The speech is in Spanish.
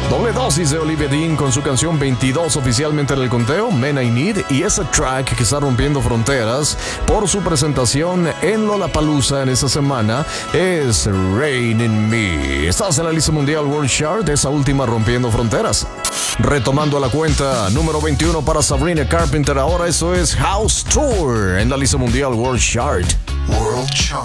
Doble dosis de Olivia Dean con su canción 22 oficialmente en el conteo, Men I Need, y ese track que está rompiendo fronteras por su presentación en Lollapalooza en esta semana es Rain in Me. Estás en la lista mundial World Chart, esa última rompiendo fronteras. Retomando la cuenta, número 21 para Sabrina Carpenter, ahora eso es House Tour en la lista mundial World Chart. World Chart.